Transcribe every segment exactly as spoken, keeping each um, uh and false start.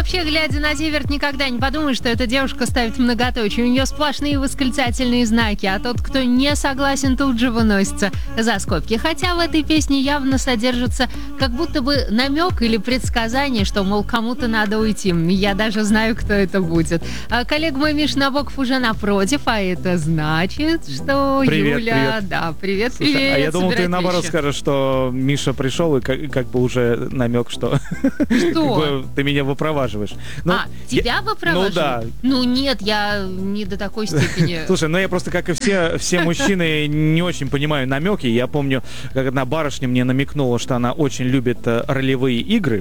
Вообще, глядя на Зиверт, никогда не подумаешь, что эта девушка ставит многоточие. У нее сплошные восклицательные знаки, а тот, кто не согласен, тут же выносится за скобки. Хотя в этой песне явно содержится как будто бы намек или предсказание, что, мол, кому-то надо уйти. Я даже знаю, кто это будет. А коллега мой Миша Набоков уже напротив, а это значит, что привет, Юля... Привет. Да, привет, Слушай, привет. А я думал, ты наоборот вещи. скажешь, что Миша пришел и как, как бы уже намек, что, Что? ты меня выпроваживаешь. Ну, а, тебя я... выпровожу? Ну да. Ну нет, я не до такой степени. Слушай, ну я просто, как и все, все мужчины, не очень понимаю намеки. Я помню, как одна барышня мне намекнула, что она очень любит э, ролевые игры.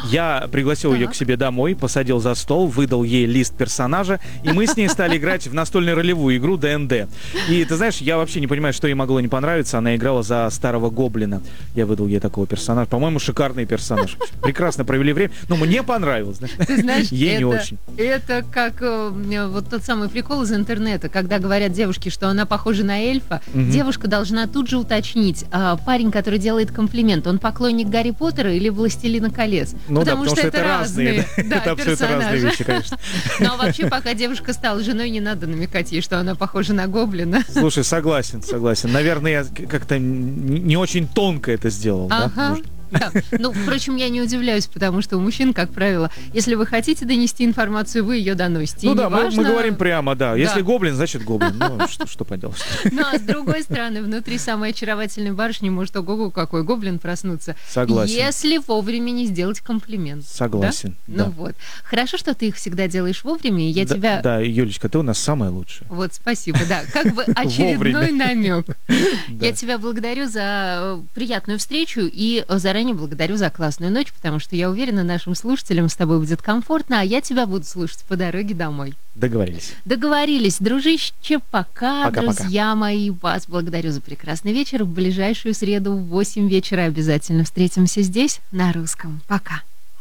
Я пригласил ее к себе домой, посадил за стол, выдал ей лист персонажа, и мы с ней стали играть в настольную ролевую игру Д энд Д. И ты знаешь, я вообще не понимаю, что ей могло не понравиться. Она играла за старого гоблина. Я выдал ей такого персонажа. По-моему, шикарный персонаж. Прекрасно провели время. Но мне понравилось. Ты знаешь, ей это, не очень. Это как э, вот тот самый прикол из интернета, когда говорят девушке, что она похожа на эльфа, угу. Девушка должна тут же уточнить, э, парень, который делает комплимент, он поклонник Гарри Поттера или Властелина колец? Ну потому, да, потому что, что это, это разные, разные, да, это абсолютно разные вещи, конечно. Ну а вообще, пока девушка стала женой, не надо намекать ей, что она похожа на гоблина. Слушай, согласен, согласен. Наверное, я как-то не очень тонко это сделал, ага. да? Может... Да. Ну, впрочем, я не удивляюсь, потому что у мужчин, как правило, если вы хотите донести информацию, вы ее доносите. Ну и да, мы, важно... мы говорим прямо, да. да. Если гоблин, значит гоблин. Ну, что, что поделать. Ну, а с другой стороны, внутри самой очаровательной барышни может ого-го какой гоблин проснуться. Согласен. Если вовремя не сделать комплимент. Согласен. Да? Да. Ну вот. Хорошо, что ты их всегда делаешь вовремя, и я да, тебя... Да, Юлечка, ты у нас самая лучшая. Вот, спасибо, да. Как бы очередной намек. Да. Я тебя благодарю за приятную встречу и заранее благодарю за классную ночь, потому что я уверена, нашим слушателям с тобой будет комфортно, а я тебя буду слушать по дороге домой. Договорились. Договорились. Дружище, пока, пока друзья пока. мои. Вас благодарю за прекрасный вечер. В ближайшую среду в восемь вечера обязательно встретимся здесь, на русском. Пока.